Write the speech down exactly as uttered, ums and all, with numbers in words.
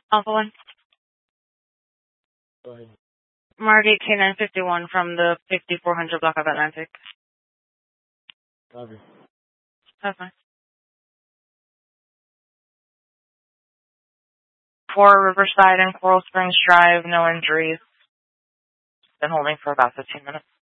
Alpha one. Go ahead. Margate K nine fifty-one from the fifty-four hundred block of Atlantic. Copy. Okay. For Riverside and Coral Springs Drive, no injuries. Been holding for about fifteen minutes.